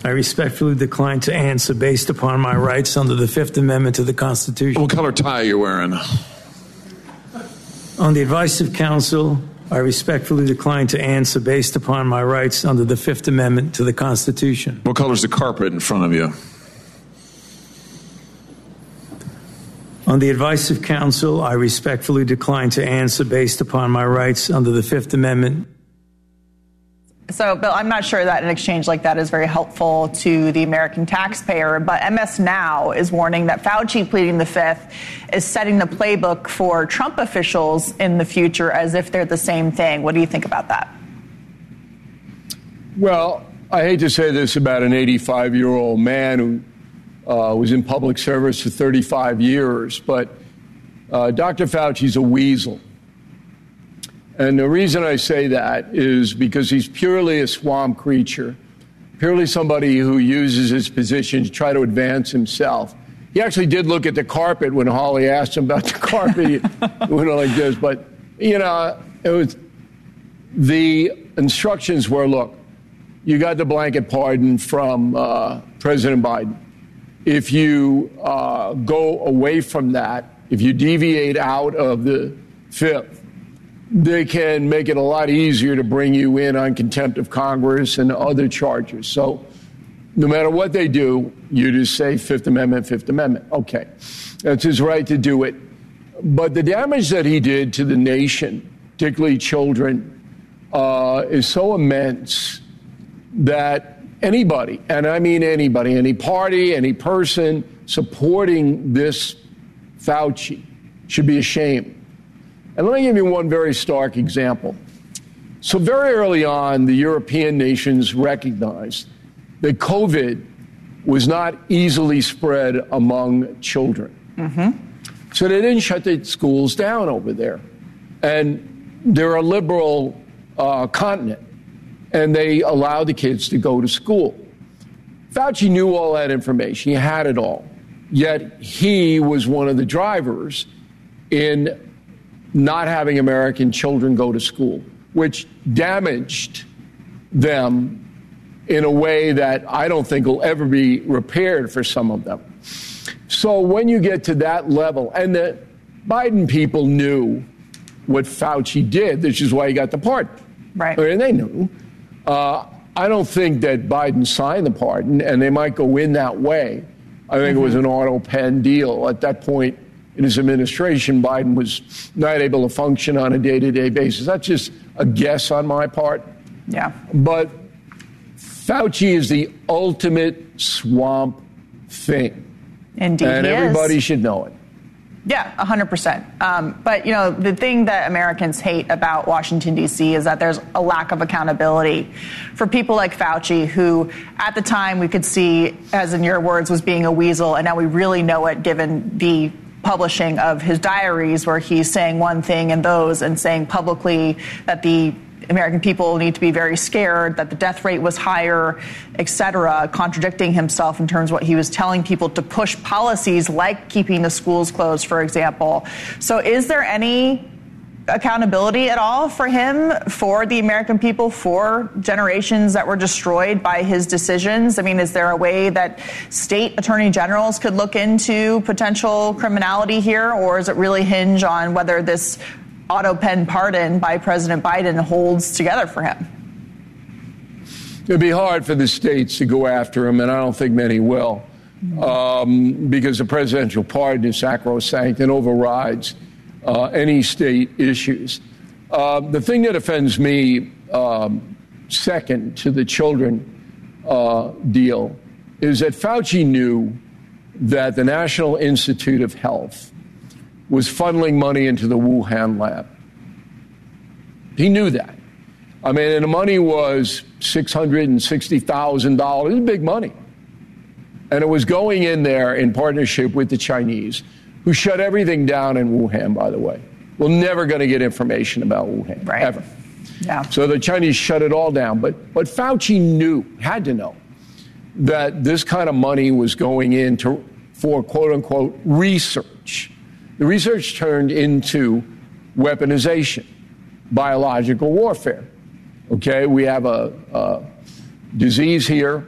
I respectfully decline to answer based upon my rights under the Fifth Amendment to the Constitution. What color tie are you wearing? On the advice of counsel, I respectfully decline to answer based upon my rights under the Fifth Amendment to the Constitution. What color is the carpet in front of you? On the advice of counsel, I respectfully decline to answer based upon my rights under the Fifth Amendment. So, Bill, I'm not sure that an exchange like that is very helpful to the American taxpayer, but MS Now is warning that Fauci pleading the Fifth is setting the playbook for Trump officials in the future as if they're the same thing. What do you think about that? Well, I hate to say this about an 85-year-old man who was in public service for 35 years, but Dr. Fauci's a weasel. And the reason I say that is because he's purely a swamp creature, purely somebody who uses his position to try to advance himself. He actually did look at the carpet when Holly asked him about the carpet. He went like this. But, you know, it was the instructions were, look, you got the blanket pardon from President Biden. If you go away from that, if you deviate out of the Fifth, they can make it a lot easier to bring you in on contempt of Congress and other charges. So no matter what they do, you just say Fifth Amendment, Fifth Amendment. Okay, that's his right to do it. But the damage that he did to the nation, particularly children, is so immense that anybody, and I mean anybody, any party, any person supporting this Fauci should be ashamed. And let me give you one very stark example. So very early on, the European nations recognized that COVID was not easily spread among children. Mm-hmm. So they didn't shut the schools down over there. And they're a liberal continent, and they allowed the kids to go to school. Fauci knew all that information. He had it all. Yet he was one of the drivers in not having American children go to school, which damaged them in a way that I don't think will ever be repaired for some of them. So when you get to that level, and the Biden people knew what Fauci did, which is why he got the pardon. Right. And they knew. I don't think that Biden signed the pardon, and they might go in that way. I think it was an auto pen deal. At that point in his administration, Biden was not able to function on a day-to-day basis. That's just a guess on my part. Yeah. But Fauci is the ultimate swamp thing. Indeed, and everybody should know it. Yeah, 100%. But, you know, the thing that Americans hate about Washington, D.C. is that there's a lack of accountability for people like Fauci, who at the time we could see, as in your words, was being a weasel. And now we really know it, given the publishing of his diaries, where he's saying one thing in those and saying publicly that the American people need to be very scared, that the death rate was higher, et cetera, contradicting himself in terms of what he was telling people to push policies like keeping the schools closed, for example. So is there any accountability at all for him, for the American people, for generations that were destroyed by his decisions? I mean, is there a way that state attorney generals could look into potential criminality here, or is it really hinge on whether this auto pen pardon by President Biden holds together for him? It'd be hard for the states to go after him, and I don't think many will, because the presidential pardon is sacrosanct and overrides any state issues. The thing that offends me, second to the children deal, is that Fauci knew that the National Institute of Health was funneling money into the Wuhan lab. He knew that. I mean, and the money was $660,000. It was big money. And it was going in there in partnership with the Chinese, who shut everything down in Wuhan, by the way. We're never going to get information about Wuhan, ever. Yeah. So the Chinese shut it all down. But Fauci knew, had to know, that this kind of money was going in for quote-unquote research. The research turned into weaponization, biological warfare. Okay, we have a disease here